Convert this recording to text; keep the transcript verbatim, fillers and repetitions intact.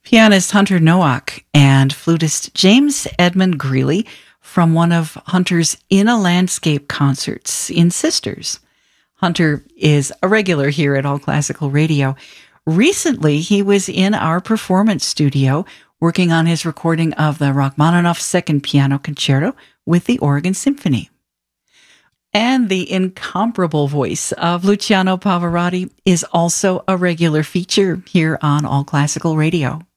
Pianist Hunter Nowak and flutist James Edmund Greeley from one of Hunter's In a Landscape concerts in Sisters. Hunter is a regular here at All Classical Radio. Recently, he was in our performance studio working on his recording of the Rachmaninoff Second Piano Concerto with the Oregon Symphony. And the incomparable voice of Luciano Pavarotti is also a regular feature here on All Classical Radio.